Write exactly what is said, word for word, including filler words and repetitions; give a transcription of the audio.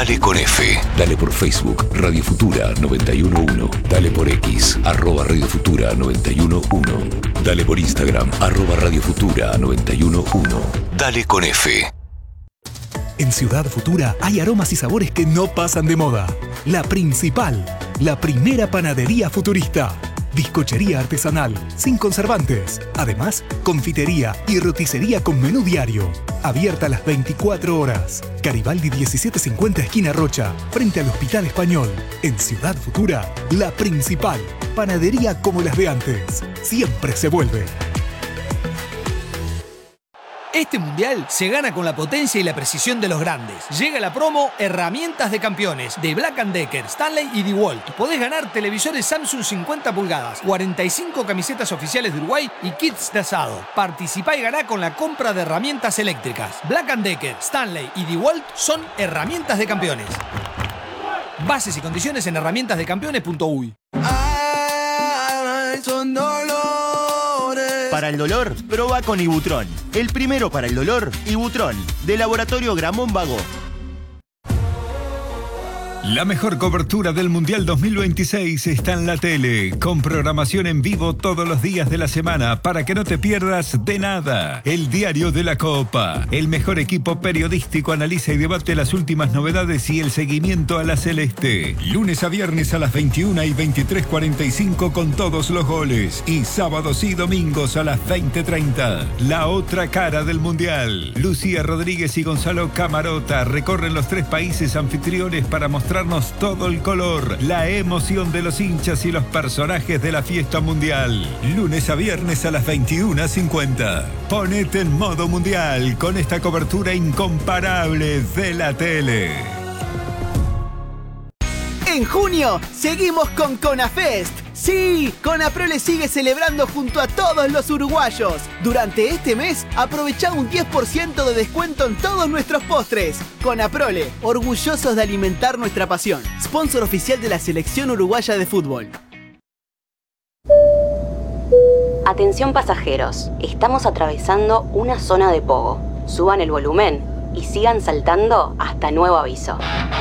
Dale con F. Dale por Facebook, Radio Futura noventa y uno punto uno. Dale por X, arroba Radio Futura noventa y uno punto uno. Dale por Instagram, arroba Radio Futura noventa y uno punto uno. Dale con F. En Ciudad Futura hay aromas y sabores que no pasan de moda. La Principal, la primera panadería futurista. Bizcochería artesanal, sin conservantes. Además, confitería y roticería con menú diario. Abierta a las veinticuatro horas. Garibaldi diecisiete cincuenta esquina Rocha, frente al Hospital Español. En Ciudad Futura, La Principal. Panadería como las de antes. Siempre se vuelve. Este mundial se gana con la potencia y la precisión de los grandes. Llega la promo Herramientas de Campeones de Black and Decker, Stanley y DeWalt. Podés ganar televisores Samsung cincuenta pulgadas, cuarenta y cinco camisetas oficiales de Uruguay y kits de asado. Participá y ganá con la compra de herramientas eléctricas. Black and Decker, Stanley y DeWalt son Herramientas de Campeones. Bases y condiciones en herramientas de campeones punto u y. Para el dolor, probá con Ibutron. El primero para el dolor, Ibutron, de Laboratorio Gramón Vago. La mejor cobertura del Mundial dos mil veintiséis está en la tele, con programación en vivo todos los días de la semana para que no te pierdas de nada. El Diario de la Copa, el mejor equipo periodístico analiza y debate las últimas novedades y el seguimiento a la celeste. Lunes a viernes a las veintiuna y veintitrés cuarenta y cinco con todos los goles y sábados y domingos a las veinte treinta. La otra cara del Mundial. Lucía Rodríguez y Gonzalo Camarota recorren los tres países anfitriones para mostrar todo el color, la emoción de los hinchas y los personajes de la fiesta mundial. Lunes a viernes a las veintiuna cincuenta. Ponete en modo mundial con esta cobertura incomparable de la tele. En junio, seguimos con CONAFEST. Sí, Conaprole sigue celebrando junto a todos los uruguayos. Durante este mes, aprovecha un diez por ciento de descuento en todos nuestros postres. Conaprole, orgullosos de alimentar nuestra pasión. Sponsor oficial de la Selección Uruguaya de Fútbol. Atención pasajeros, estamos atravesando una zona de pogo. Suban el volumen y sigan saltando hasta nuevo aviso.